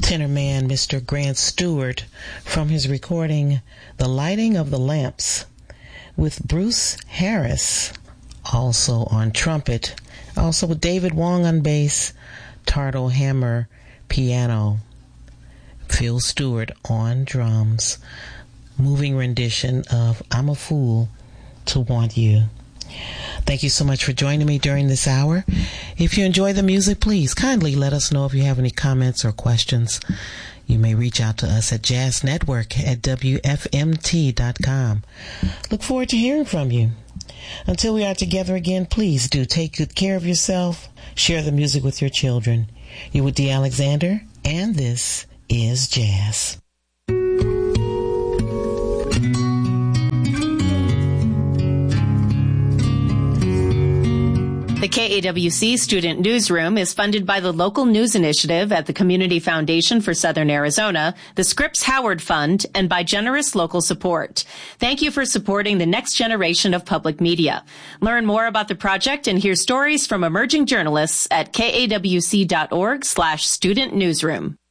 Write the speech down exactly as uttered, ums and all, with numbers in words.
tenor man Mister Grant Stewart from his recording The Lighting of the Lamps, with Bruce Harris also on trumpet, also with David Wong on bass, Tardo Hammer piano, Phil Stewart on drums. Moving rendition of I'm a Fool to Want You. Thank you so much for joining me during this hour. If you enjoy the music, please kindly let us know if you have any comments or questions. You may reach out to us at jazz network at w f m t dot com. Look forward to hearing from you. Until we are together again, please do take good care of yourself. Share the music with your children. You're with Dee Alexander, and this is Jazz. The K A W C Student Newsroom is funded by the Local News Initiative at the Community Foundation for Southern Arizona, the Scripps Howard Fund, and by generous local support. Thank you for supporting the next generation of public media. Learn more about the project and hear stories from emerging journalists at kawc.org slash student newsroom.